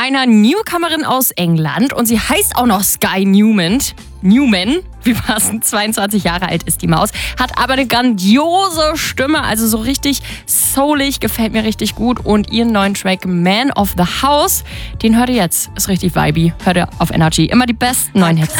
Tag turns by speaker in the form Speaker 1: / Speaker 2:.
Speaker 1: einer Newcomerin aus England und sie heißt auch noch Sky Newman. Wie passend, 22 Jahre alt ist die Maus, hat aber eine grandiose Stimme, also so richtig soulig, gefällt mir richtig gut. Und ihren neuen Track Man of the House, den hört ihr jetzt, ist richtig vibey, hört ihr auf Energy. Immer die besten neuen Hits.